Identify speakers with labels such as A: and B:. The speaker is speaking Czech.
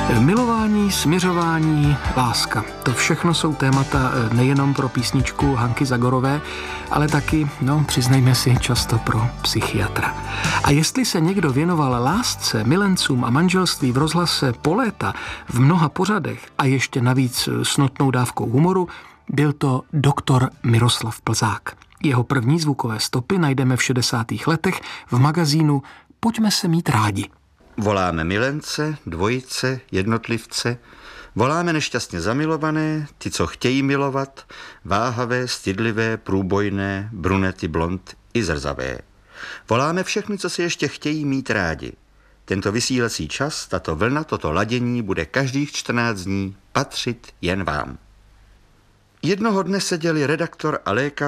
A: Milování, smiřování, láska. To všechno jsou témata nejenom pro písničku Hanky Zagorové, ale taky, přiznejme si, často pro psychiatra. A jestli se někdo věnoval lásce, milencům a manželství v rozhlase po léta v mnoha pořadech a ještě navíc s notnou dávkou humoru, byl to doktor Miroslav Plzák. Jeho první zvukové stopy najdeme v 60. letech v magazínu Pojďme se mít rádi.
B: Voláme milence, dvojice, jednotlivce, voláme nešťastně zamilované, ty, co chtějí milovat, váhavé, stydlivé, průbojné, brunety, blond i zrzavé. Voláme všechny, co se ještě chtějí mít rádi. Tento vysílací čas, tato vlna, toto ladění bude každých 14 dní patřit jen vám. Jednoho dne seděli redaktor a lékař